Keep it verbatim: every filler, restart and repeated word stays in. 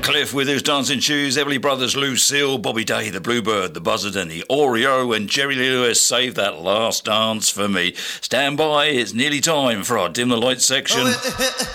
Cliff with his dancing shoes, Everly Brothers, Lucille, Bobby Day, the Bluebird, the Buzzard and the Oreo, and Jerry Lee Lewis, Save That Last Dance for Me. Stand by, it's nearly time for our Dim the Light section.